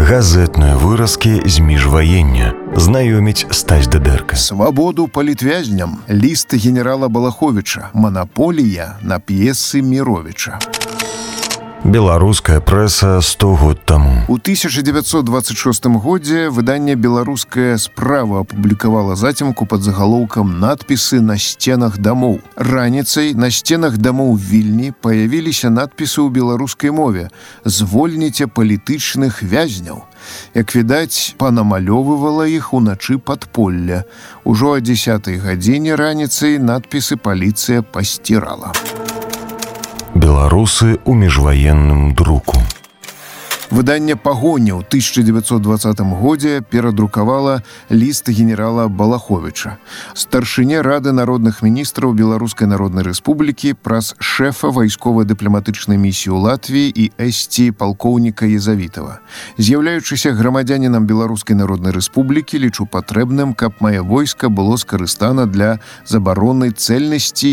Газетныя выразкі з міжваення. Знаёміць Стась Дыдэрка. Свабоду палітвязням. Ліст генерала Балаховіча. Манаполія на п'есы Міровіча. Беларуская прэса 100 год таму. У 1926 годзе выданне «Беларуская справа» апублікавала зацемку пад загалоўкам «Надпісы на сценах дамоў». Раніцай на сценах дамоў Вільні паявіліся надпісы ў беларускай мове «Звольніце палітычных вязняў». Як відаць, панамалёвывала іх уначы падполля. Ужо о 10 гадзіне раніцай надпісы паліцыя пасцірала. Беларусы ў міжваенным друку. Выданне «Пагоня» ў 1920 годзе перадрукавала ліст генерала Балаховіча. Старшыня Рады народных міністраў Беларускай Народнай Рэспублікі праз шэфа вайскова-дыпламатычнай місіі ў Латвіі і эсці палкоўніка Езавітава. З'яўляючыся грамадзянінам Беларускай Народнай Рэспублікі, лічу патрэбным, каб мае войска было скарыстана для забароны цэльнасці